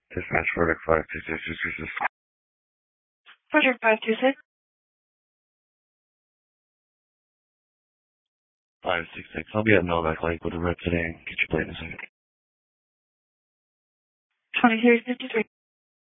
Dispatch Verdict 526. Project 526. 566. I'll be at Melback Lake with a rep today and get your plate in a second. 2353.